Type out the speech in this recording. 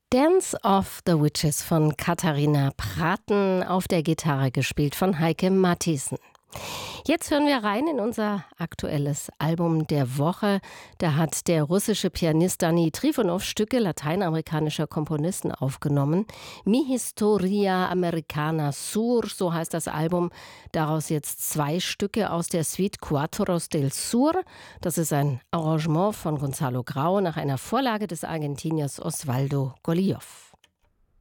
Dance of the Witches von Katharina Praten, auf der Gitarre gespielt von Heike Matthiessen. Jetzt hören wir rein in unser aktuelles Album der Woche. Da hat der russische Pianist Dani Trifonow Stücke lateinamerikanischer Komponisten aufgenommen. Mi Historia Americana Sur, so heißt das Album. Daraus jetzt 2 Stücke aus der Suite Cuatros del Sur. Das ist ein Arrangement von Gonzalo Grau nach einer Vorlage des Argentiniers Osvaldo Golijov.